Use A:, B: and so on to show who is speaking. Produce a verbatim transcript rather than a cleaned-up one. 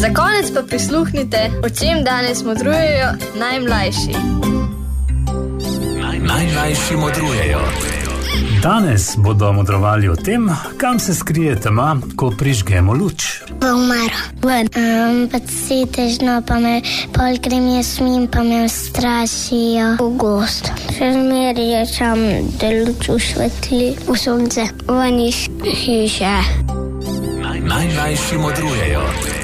A: Za konec pa prisluhnite, o čem danes modrujejo najmlajši.
B: Naj, najmlajši modrujejo.
C: Danes bodo modrovali o tem, kam se skrije tema, ko prižgemo luč.
D: V umaro. Ven. Um, pa setežno, pa me pol grem jaz smim, pa me strašijo v gost. Še zmeri rečem, da luč usvetli v sonce. Ven iz hiše.
B: Naj, najmlajši modrujejo.